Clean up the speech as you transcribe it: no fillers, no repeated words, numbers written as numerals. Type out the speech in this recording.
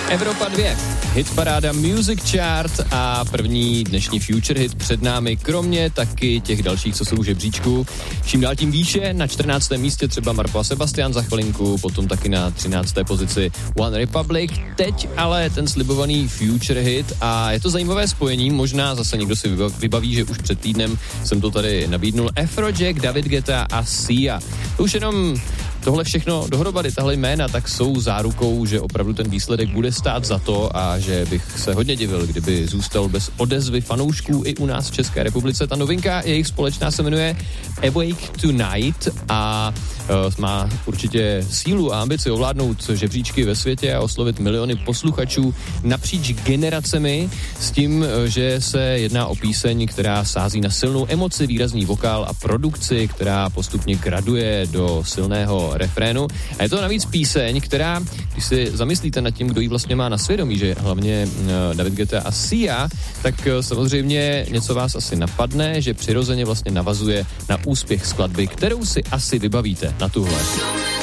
Evropa 2, hitparáda Music Chart a první dnešní Future hit před námi, kromě taky těch dalších, co jsou v žebříčku. Čím dál tím výše, na 14. místě třeba Marpo a Sebastian za chvilinku, potom taky na 13. pozici One Republic, teď ale ten slibovaný Future hit a je to zajímavé spojení, možná zase někdo si vybaví, že už před týdnem jsem to tady nabídnul, Afrojack, David Guetta a Sia. To už jenom tohle všechno dohromady, tahle jména, tak jsou zárukou, že opravdu ten výsledek bude stát za to a že bych se hodně divil, kdyby zůstal bez odezvy fanoušků i u nás v České republice. Ta novinka, jejich společná, se jmenuje Awake Tonight a má určitě sílu a ambici ovládnout žebříčky ve světě a oslovit miliony posluchačů napříč generacemi s tím, že se jedná o píseň, která sází na silnou emoci, výrazný vokál a produkci, která postupně graduje do silného refrénu. A je to navíc píseň, která, když si zamyslíte nad tím, kdo ji vlastně má na svědomí, že hlavně David Guetta a Sia, tak samozřejmě něco vás asi napadne, že přirozeně vlastně navazuje na úspěch skladby, kterou si asi vybavíte na tuhle.